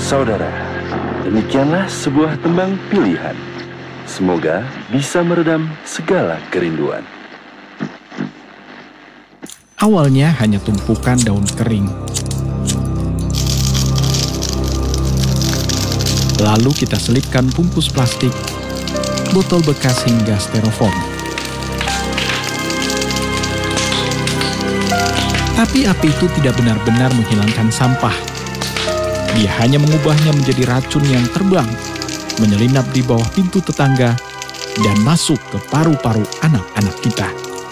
Saudara, demikianlah sebuah tembang pilihan. Semoga bisa meredam segala kerinduan. Awalnya hanya tumpukan daun kering. Lalu kita selipkan bungkus plastik, botol bekas hingga styrofoam. Tapi api itu tidak benar-benar menghilangkan sampah. Dia hanya mengubahnya menjadi racun yang terbang, menyelinap di bawah pintu tetangga, dan masuk ke paru-paru anak-anak kita.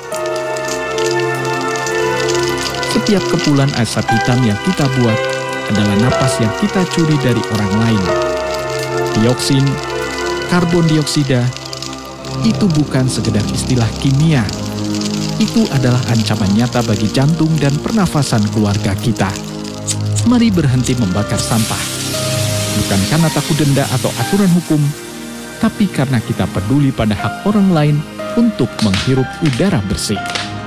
Setiap kepulan asap hitam yang kita buat adalah napas yang kita curi dari orang lain. Dioksin, karbon dioksida, itu bukan sekedar istilah kimia. Itu adalah ancaman nyata bagi jantung dan pernafasan keluarga kita. Mari berhenti membakar sampah. Bukan karena takut denda atau aturan hukum, tapi karena kita peduli pada hak orang lain untuk menghirup udara bersih.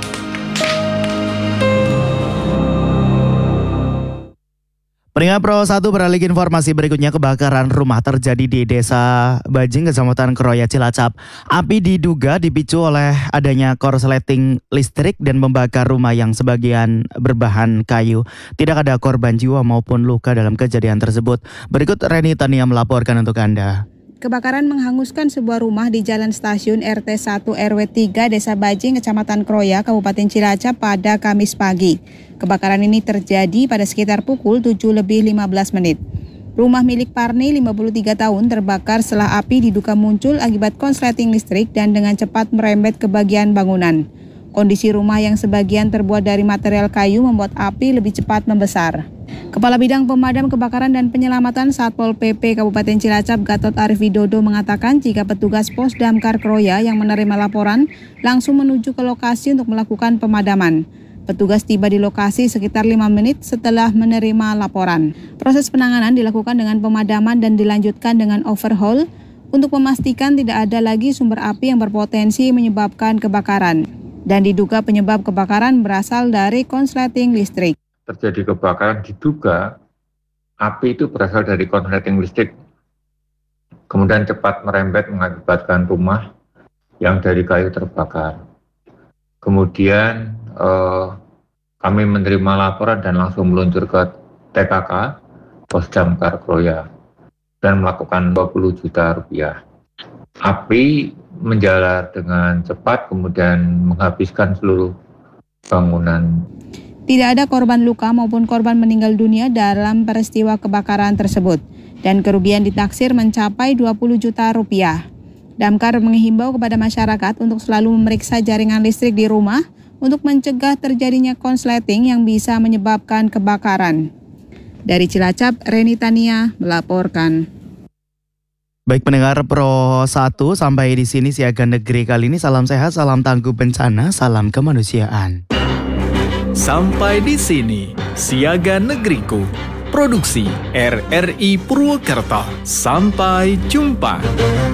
Pendengar Pro 1 beralih ke informasi berikutnya. Kebakaran rumah terjadi di Desa Bajing, Kecamatan Kroya, Cilacap. Api diduga dipicu oleh adanya korsleting listrik dan membakar rumah yang sebagian berbahan kayu. Tidak ada korban jiwa maupun luka dalam kejadian tersebut. Berikut Reni Tania melaporkan untuk Anda. Kebakaran menghanguskan sebuah rumah di Jalan Stasiun RT 1 RW 3 Desa Bajing, Kecamatan Kroya, Kabupaten Cilacap pada Kamis pagi. Kebakaran ini terjadi pada sekitar pukul 7:15. Rumah milik Parni, 53 tahun, terbakar setelah api diduga muncul akibat konsleting listrik dan dengan cepat merembet ke bagian bangunan. Kondisi rumah yang sebagian terbuat dari material kayu membuat api lebih cepat membesar. Kepala Bidang Pemadam Kebakaran dan Penyelamatan Satpol PP Kabupaten Cilacap Gatot Arif Widodo mengatakan jika petugas Pos Damkar Kroya yang menerima laporan langsung menuju ke lokasi untuk melakukan pemadaman. Petugas tiba di lokasi sekitar 5 menit setelah menerima laporan. Proses penanganan dilakukan dengan pemadaman dan dilanjutkan dengan overhaul untuk memastikan tidak ada lagi sumber api yang berpotensi menyebabkan kebakaran. Dan diduga penyebab kebakaran berasal dari konsleting listrik. Terjadi kebakaran diduga api itu berasal dari konsleting listrik, kemudian cepat merembet mengakibatkan rumah yang dari kayu terbakar. Kemudian kami menerima laporan dan langsung meluncur ke TKK Pos Damkar Kroya dan melakukan 20 juta rupiah. Api menjalar dengan cepat kemudian menghabiskan seluruh bangunan. Tidak ada korban luka maupun korban meninggal dunia dalam peristiwa kebakaran tersebut dan kerugian ditaksir mencapai 20 juta rupiah. Damkar menghimbau kepada masyarakat untuk selalu memeriksa jaringan listrik di rumah untuk mencegah terjadinya konsleting yang bisa menyebabkan kebakaran. Dari Cilacap, Reni Tania melaporkan. Baik pendengar Pro 1, sampai di sini Siaga Negeri kali ini. Salam sehat, salam tangguh bencana, salam kemanusiaan. Sampai di sini Siaga Negeriku, produksi RRI Purwokerto. Sampai jumpa.